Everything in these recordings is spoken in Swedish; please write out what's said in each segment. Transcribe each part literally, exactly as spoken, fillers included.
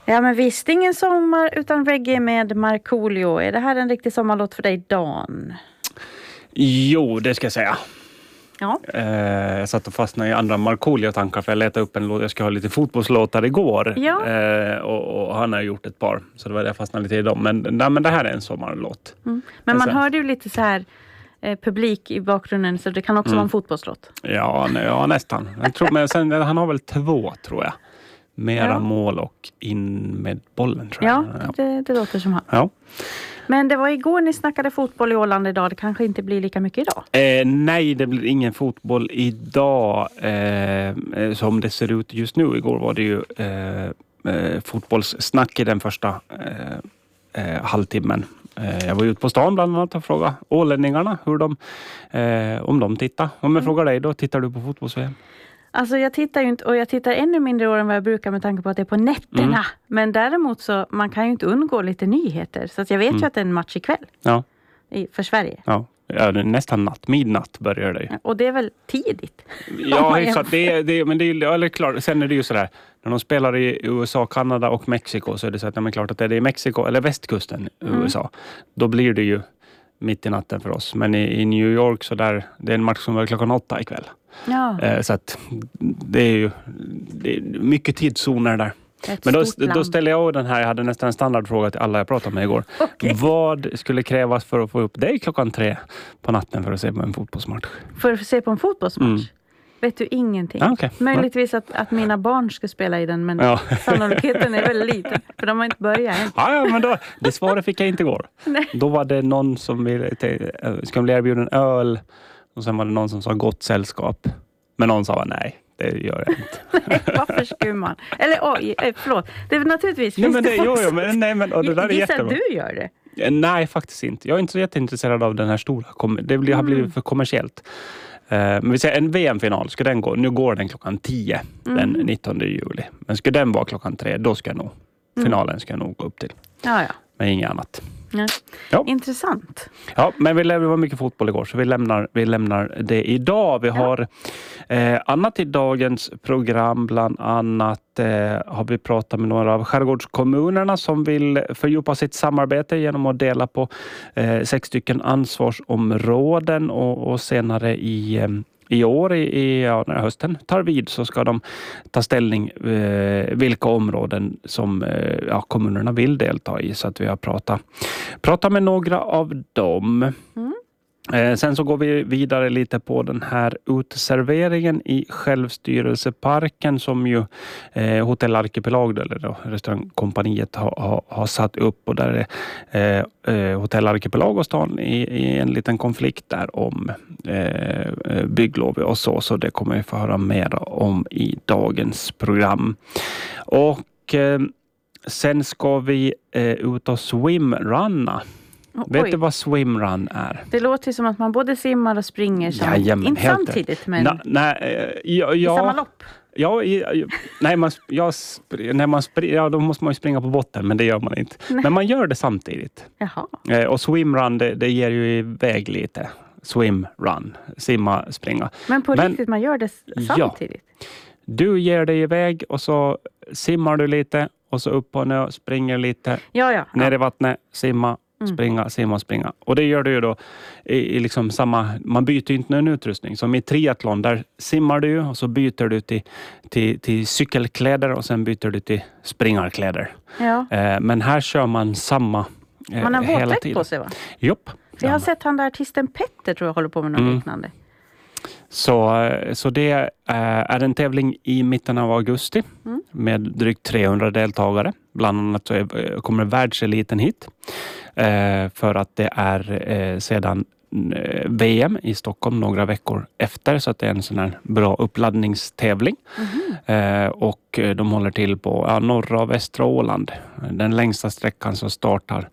Ja, men visst ingen sommar utan reggae med Markoolio. Är det här en riktig sommarlåt för dig, Dan? Jo, det ska jag säga. Ja. Eh, jag satt och fastnade i andra Markoolio-tankar för jag letade upp en låt. Jag ska ha lite fotbollslåtar igår. Ja. Eh, och, och han har gjort ett par. Så det var det jag fastnade lite i dem. Men, nej, men det här är en sommarlåt. Mm. Men man sen, hörde ju lite så här eh, publik i bakgrunden. Så det kan också Mm. vara en fotbollslåt. Ja, nej, ja nästan. Jag tror, men sen, han har väl två, tror jag. Mera Ja. mål och in med bollen, tror jag. Ja, det, det låter som han. Ja. Men det var igår ni snackade fotboll i Åland idag. Det kanske inte blir lika mycket idag. Eh, nej, det blir ingen fotboll idag eh, som det ser ut just nu. Igår var det ju eh, eh, fotbollssnack i den första eh, eh, halvtimmen. Eh, jag var ute på stan bland annat och frågade ålänningarna hur de, eh, om de tittar. Om jag Mm. frågar dig då, tittar du på fotbolls-V M? Alltså jag tittar ju inte, och jag tittar ännu mindre år än vad jag brukar med tanke på att det är på nätterna. Mm. Men däremot så, man kan ju inte undgå lite nyheter. Så att jag vet Mm. ju att det är en match ikväll Ja, i, för Sverige. ja. Ja, det är nästan natt, midnatt börjar det ju. Och det är väl tidigt? Ja, hyfsat. Det, det, men det är ju, eller klart, sen är det ju sådär, när de spelar i U S A, Kanada och Mexiko så är det så att det är klart att det är i Mexiko eller västkusten i Mm. U S A. Då blir det ju mitt i natten för oss. Men i, i New York så där, det är en match som är klockan åtta ikväll. Ja, Eh, så att det är ju det är mycket tidszoner där. ett Men då, stort land. då ställer jag den här, jag hade nästan en standardfråga till alla jag pratade med igår. Okej. Vad skulle krävas för att få upp dig klockan tre på natten för att se på en fotbollsmatch? För att se på en fotbollsmatch? Mm. Vet du ingenting? Ah, okay. Möjligtvis att, att mina barn ska spela i den, men Ja. sannolikheten är väldigt liten. För de har inte börjat än. Ja, ja, men då, det svaret fick jag inte igår. Nej. Då var det någon som ville, te- ska bli erbjuden öl och sen var det någon som sa gott sällskap. Men någon sa nej, det gör jag inte. Nej, varför skulle man? Eller oj, eh, förlåt. Det är naturligtvis Nej, finns men det, det jo, folk jo, men, nej, men och det där är Gissa jättebra. du gör det? Eh, Nej, faktiskt inte. Jag är inte så jätteintresserad av den här stora. kom- Det blir, har blivit för kommersiellt. Eh, men vi säger en V M-final, ska den gå? Nu går den klockan tio, den nittonde juli. Men ska den vara klockan tre, då ska jag nog, finalen ska jag nog gå upp till. Ja, ja. Men inget annat. ja. Ja. Intressant. Ja, men vi, lä- det var mycket fotboll igår så vi lämnar, vi lämnar det idag. Vi har eh, annat i dagens program, bland annat eh, har vi pratat med några av skärgårdskommunerna som vill fördjupa sitt samarbete genom att dela på eh, sex stycken ansvarsområden och, och senare i eh, I år, i, i, ja, när hösten tar vid, så ska de ta ställning eh, vilka områden som eh, ja, kommunerna vill delta i. Så att vi har pratat, pratat med några av dem. Mm. Eh, sen så går vi vidare lite på den här uteserveringen i Självstyrelseparken som ju eh, Hotell Arkipelag, eller då, restaurangkompaniet har, har, har satt upp, och där är eh, Hotell Arkipelag och stan i, i en liten konflikt där om eh, bygglov och så, så det kommer vi få höra mer om i dagens program. Och eh, sen ska vi eh, ut och swimrunna. Oh, Vet oj. du vad swimrun är? Det låter som att man både simmar och springer. Som, Jajamän, inte helt samtidigt, men Na, nej, eh, ja, i samma ja, lopp. ja, i- i- nej, man, jag, spr- när man spr- ja, då måste man ju springa på botten, men det gör man inte. Nej. Men man gör det samtidigt. Jaha. Eh, och swimrun, det, det ger ju iväg lite. Swimrun, simma, springa. Men på Men- riktigt, man gör det s- Ja. samtidigt? Du ger dig iväg och så simmar du lite och så upp på en ö, springer lite, Ja, ja. ner ja. i vattnet, simma, Mm. springa, simma, springa. Och det gör du ju då i, i liksom samma, man byter ju inte någon utrustning. Som i triathlon, där simmar du och så byter du till, till, till cykelkläder och sen byter du till springarkläder. ja. Eh, men här kör man samma eh, Man har hela våtdräkt tiden. på sig, va? Jopp. Jag har Ja. sett han där artisten Petter, tror jag, håller på med något Mm. liknande. Så, eh, så det eh, är en tävling i mitten av augusti Mm. med drygt trehundra deltagare. Bland annat så är, kommer världseliten hit. Eh, för att det är eh, sedan eh, V M i Stockholm några veckor efter. Så att det är en sån här bra uppladdningstävling. Mhm. Eh, och eh, de håller till på ja, norra och västra Åland. Den längsta sträckan som startar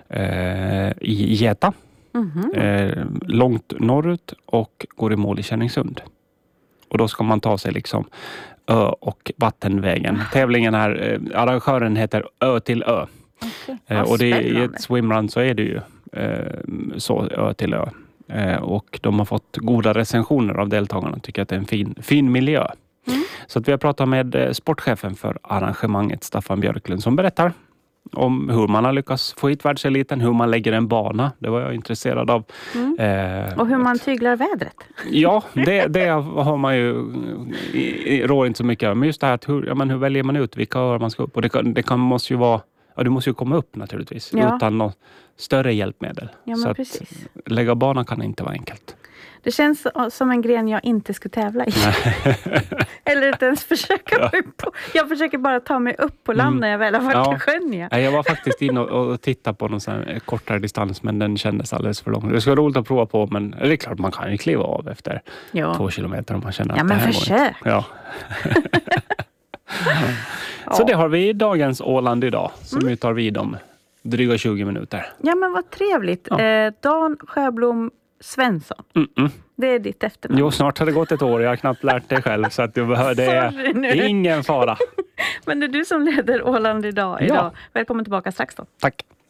eh, i Geta. Mhm. Eh, långt norrut och går i mål i Känningssund. Och då ska man ta sig liksom ö- och vattenvägen. Tävlingen här, eh, arrangören heter Ö till Ö. Okej. Eh, Vad och det, i spännande. ett swimrun så är det ju eh, så Ö till Ö. Eh, och de har fått goda recensioner av deltagarna. Tycker att det är en fin, fin miljö. Mm. Så att vi har pratat med eh, sportchefen för arrangemanget, Staffan Björklund, som berättar om hur man har lyckats få hit världseliten, hur man lägger en bana. Det var jag intresserad av. Mm. Eh, Och hur man tyglar vädret. Ja, det, det har man ju i, i, rår inte så mycket. Men just det här, att hur, ja, men hur väljer man ut vilka öar man ska upp? Och det, kan, det kan, måste ju vara, ja, du måste ju komma upp naturligtvis, ja. utan något större hjälpmedel. Ja, så men att precis. lägga banan kan inte vara enkelt. Det känns som en gren jag inte skulle tävla i. Eller inte ens försöka Ja. mig på. Jag försöker bara ta mig upp på land Mm. när jag väl har varit Ja. i sjön. Ja. Nej, jag var faktiskt inne och, och tittade på någon sån här kortare distans, men den kändes alldeles för lång. Det skulle vara roligt att prova på, men det är klart man kan ju kliva av efter Ja. två kilometer om man känner Ja, att men det här försök. går inte. Ja. Så det har vi i dagens Åland idag, som Mm. vi tar vid om dryga tjugo minuter. Ja, men vad trevligt. Ja. Eh, Dan Sjöblom Svensson. Mm-mm. Det är ditt efternamn. Jo, snart har det gått ett år. Jag har knappt lärt det själv, så att du behöver, det Sorry nu. är ingen fara. Men det är du som leder Åland idag. Ja. idag. Välkommen tillbaka strax då. Tack.